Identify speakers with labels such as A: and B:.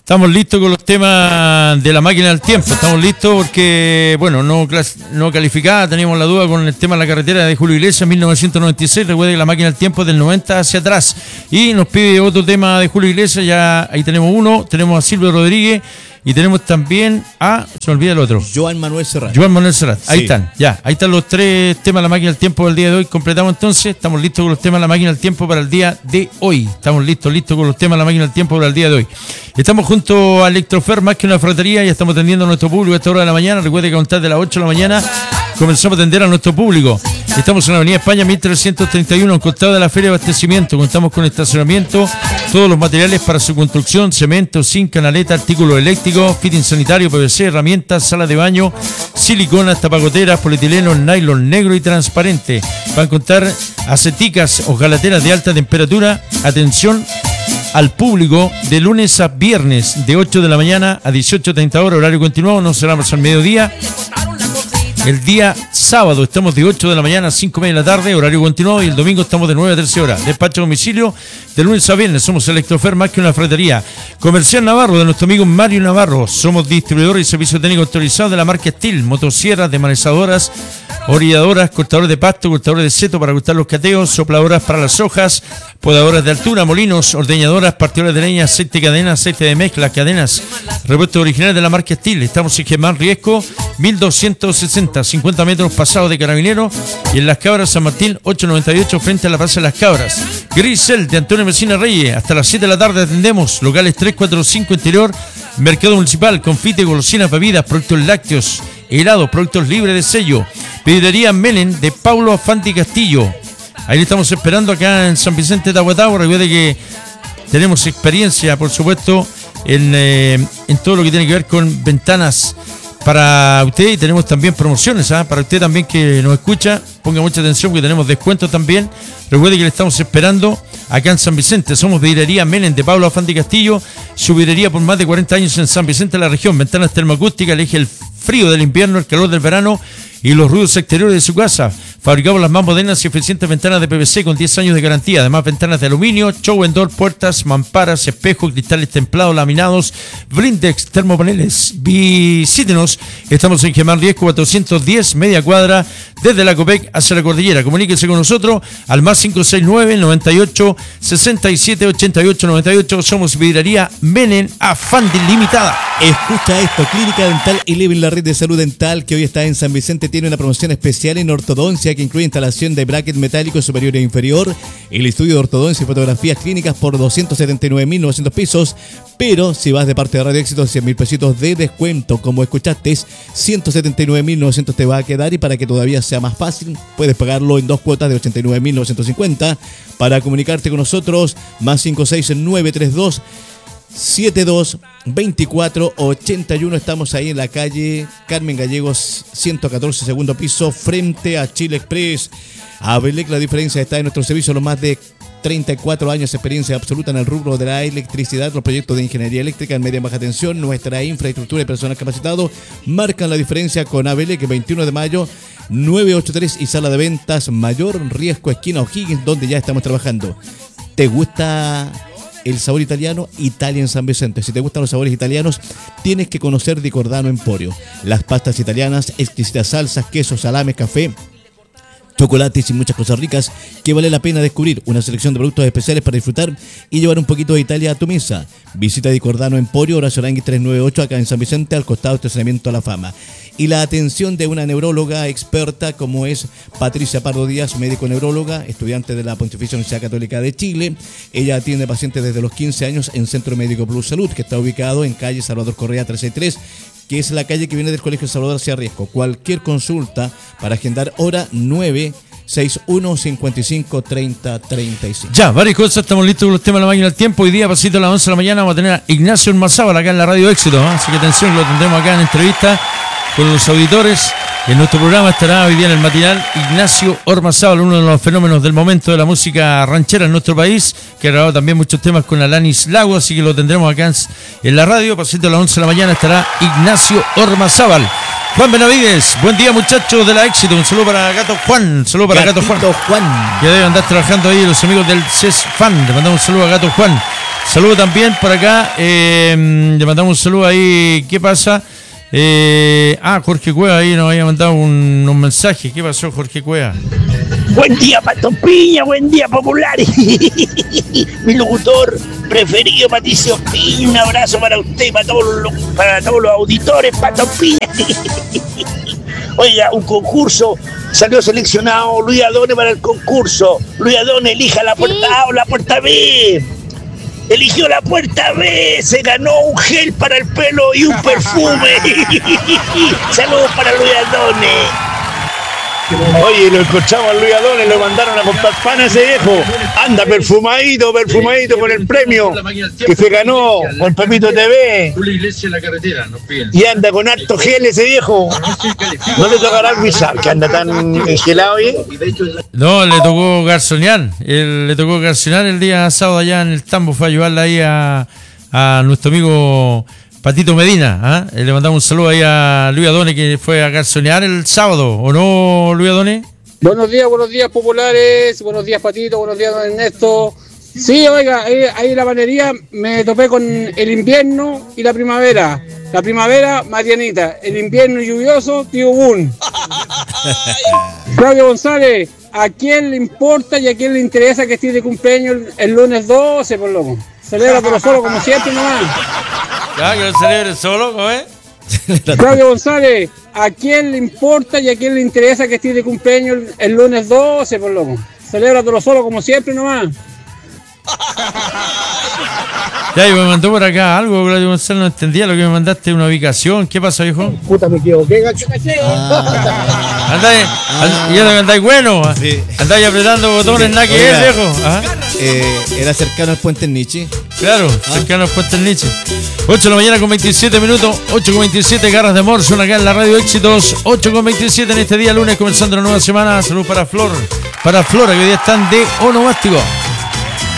A: Estamos listos con los temas de la máquina del tiempo. Estamos listos porque, bueno, no calificada. Teníamos la duda con el tema de la carretera de Julio Iglesias, 1996. Recuerde que la máquina del tiempo es del 90 hacia atrás. Y nos pide otro tema de Julio Iglesias. Ya ahí tenemos uno. Tenemos a Silvio Rodríguez. Y tenemos también a... Se me olvida el otro.
B: Joan Manuel Serrat.
A: Ahí sí. Están, ya. Ahí están los tres temas de la máquina del tiempo del día de hoy. Completamos entonces. Estamos listos con los temas de la máquina del tiempo para el día de hoy. Estamos listos con los temas de la máquina del tiempo para el día de hoy. Estamos junto a Electrofer, más que una ferretería. Ya estamos atendiendo a nuestro público a esta hora de la mañana. Recuerde que a contar de las 8 de la mañana comenzamos a atender a nuestro público. Estamos en la Avenida España 1331, en costado de la Feria de Abastecimiento. Contamos con estacionamiento, todos los materiales para su construcción: cemento, zinc, canaleta, artículos eléctricos, fitting sanitario, PVC, herramientas, sala de baño, siliconas, tapagoteras, polietileno, nylon negro y transparente. Van a encontrar aceticas o jalateras de alta temperatura. Atención al público de lunes a viernes de 8 de la mañana a 18:30 horas, horario continuado, no cerramos al mediodía. El día sábado estamos de 8 de la mañana a 5:30 de la tarde, horario continuado, y el domingo estamos de 9 a 13 horas. Despacho a domicilio de lunes a viernes. Somos Electrofer, más que una ferretería. Comercial Navarro, de nuestro amigo Mario Navarro. Somos distribuidores y servicio técnico autorizado de la marca Steel. Motosierras, desmanezadoras, orilladoras, cortadores de pasto, cortadores de seto para cortar los cateos, sopladoras para las hojas, podadoras de altura, molinos, ordeñadoras, partidores de leña, aceite de cadena, aceite de mezcla, cadenas, repuestos originales de la marca Steel. Estamos en Germán Riesco, 1260, 50 metros pasados de Carabinero, y en Las Cabras, San Martín, 898, frente a la Plaza de Las Cabras. Grisel, de Antonio Mesina Reyes, hasta las 7 de la tarde atendemos. Locales 3, 4, 5 interior, Mercado Municipal, confite, golosinas, bebidas, productos lácteos, helados, productos libres de sello. Pedidería Menen, de Paulo Afanti Castillo. Ahí le estamos esperando acá en San Vicente de Aguatao. Recuerde que tenemos experiencia, por supuesto, en todo lo que tiene que ver con ventanas para usted, y tenemos también promociones, para usted también que nos escucha. Ponga mucha atención porque tenemos descuentos también. Recuerde que le estamos esperando acá en San Vicente. Somos Vidrería Menem, de Pablo Afanti Castillo. Su vidrería por más de 40 años en San Vicente de la región. Ventanas termoacústicas, elige el frío del invierno, el calor del verano y los ruidos exteriores de su casa. Fabricamos las más modernas y eficientes ventanas de PVC con 10 años de garantía. Además, ventanas de aluminio, show and door, puertas, mamparas, espejos, cristales templados, laminados, blindex, termopaneles. Visítenos. Estamos en Germán Riesco 410, media cuadra, desde la Copec hacia la cordillera. Comuníquese con nosotros al más 569 98 67 88 98. Somos Vidrería Menen Afanti Limitada.
B: Escucha esto: Clínica Dental Eleven, la red de salud dental que hoy está en San Vicente, tiene una promoción especial en ortodoncia que incluye instalación de bracket metálico superior e inferior, el estudio de ortodoncia y fotografías clínicas por 279.900 pesos. Pero si vas de parte de Radio Éxito, 100.000 pesitos de descuento. Como escuchaste, 179.900 te va a quedar, y para que todavía sea más fácil, puedes pagarlo en dos cuotas de 89.950. Para comunicarte con nosotros, más 56932 722481. Estamos ahí en la calle Carmen Gallegos 114, segundo piso, frente a Chile Express. Abelec, la diferencia está en nuestro servicio, los más de 34 años de experiencia absoluta en el rubro de la electricidad. Los proyectos de ingeniería eléctrica en media y baja tensión, nuestra infraestructura y personal capacitado marcan la diferencia con Abelec. 21 de mayo 983 y sala de ventas Mayor Riesco, esquina O'Higgins, donde ya estamos trabajando. ¿Te gusta el sabor italiano? Italia en San Vicente. Si te gustan los sabores italianos, tienes que conocer Di Cordano Emporio. Las pastas italianas, exquisitas salsas, quesos, salames, café, chocolates y muchas cosas ricas que vale la pena descubrir. Una selección de productos especiales para disfrutar y llevar un poquito de Italia a tu mesa. Visita Di Cordano Emporio, Horacio Arangui 398, acá en San Vicente, al costado de estacionamiento a La Fama. Y la atención de una neuróloga experta como es Patricia Pardo Díaz, médico neuróloga, estudiante de la Pontificia Universidad Católica de Chile. Ella atiende pacientes desde los 15 años en Centro Médico Plus Salud, que está ubicado en calle Salvador Correa 363, que es la calle que viene del Colegio Salvador hacia Riesco. Cualquier consulta para agendar hora 961-55-30-35.
A: Ya, varias cosas, estamos listos con los temas de la máquina del tiempo. Hoy día, pasito a las 11 de la mañana, vamos a tener a Ignacio Ormazábal acá en la Radio Éxito, así que atención, lo tendremos acá en entrevista con los auditores. En nuestro programa estará hoy día en el matinal Ignacio Ormazábal, uno de los fenómenos del momento de la música ranchera en nuestro país, que ha grabado también muchos temas con Alanis Lago, así que lo tendremos acá en la radio. Pasito a las 11 de la mañana estará Ignacio Ormazábal. Juan Benavides, buen día muchachos de la Éxito, un saludo para Gato Juan, que debe andar trabajando ahí los amigos del CESFAN. Le mandamos un saludo a Gato Juan. Saludo también por acá. Le mandamos un saludo ahí. ¿Qué pasa? Jorge Cueva ahí nos había mandado unos mensajes. ¿Qué pasó, Jorge Cueva?
C: Buen día, Pato Piña, buen día, populares. Mi locutor preferido, Patricio Piña. Un abrazo para usted y para todos los auditores, Pato Piña. Oiga, un concurso. Salió seleccionado Luis Adone para el concurso. Luis Adone, elija la puerta A o la puerta B. Eligió la puerta B, se ganó un gel para el pelo y un perfume. Saludos para Luis Adone. Oye, lo encontramos a Luis Adone, lo mandaron a comprar pan a ese viejo. Anda perfumadito con el premio que se ganó con Pepito TV. Y anda con harto gel ese viejo. No le tocará avisar que anda tan engelado hoy.
A: No, le tocó garzonear. Le tocó garzonear el día sábado allá en el Tambo. Fue a ayudarle ahí a nuestro amigo Patito Medina. Le mandamos un saludo ahí a Luis Adone, que fue a garzonear el sábado, ¿o no, Luis Adone?
D: Buenos días, populares. Buenos días, Patito. Buenos días, don Ernesto. Sí, oiga, ahí en la panería me topé con el invierno y la primavera. La primavera, Marianita. El invierno lluvioso, Tío Boon. Claudio González, ¿a quién le importa y a quién le interesa que esté de cumpleaños el lunes 12, por loco? Celebra pero solo como siempre nomás.
A: Ya, que lo celebre solo, ¿cómo es?
D: Claudio González, ¿a quién le importa y a quién le interesa que esté de cumpleaños el lunes 12, por loco? Celébratelo solo como siempre nomás.
A: Ya, y me mandó por acá algo, Claudio González, no entendía lo que me mandaste, una ubicación. ¿Qué pasó, hijo?
D: Puta, me equivoqué, gacho.
A: Andáis bueno,
B: Sí.
A: andáis apretando botones, nada que
B: Oiga,
A: es, viejo.
B: Era cercano al puente Nietzsche.
A: Claro, cercano al puente del Nietzsche. 8 de la mañana con 27 minutos, 8 con 27, Garras de Amor, son acá en la Radio Éxitos, 8 con 27 en este día lunes, comenzando la nueva semana. Salud para Flora, que hoy día están de onomástico.